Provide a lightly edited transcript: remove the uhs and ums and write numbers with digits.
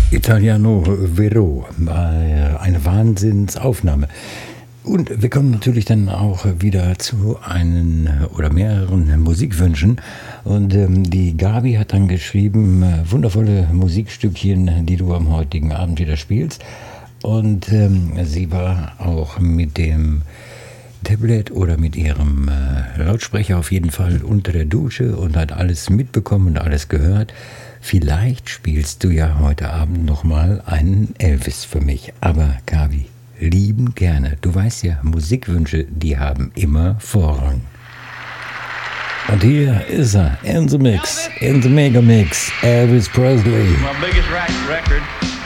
Italiano Vero, eine Wahnsinnsaufnahme. Und wir kommen natürlich dann auch wieder zu einen oder mehreren Musikwünschen. Und die Gabi hat dann geschrieben, wundervolle Musikstückchen, die du am heutigen Abend wieder spielst. Und sie war auch mit dem Tablet oder mit ihrem Lautsprecher auf jeden Fall unter der Dusche und hat alles mitbekommen und alles gehört. Vielleicht spielst du ja heute Abend nochmal einen Elvis für mich. Aber Gabi, lieben gerne. Du weißt ja, Musikwünsche, die haben immer Vorrang. Und hier ist er, in the mix, in the Mega Mix, Elvis Presley. My biggest record.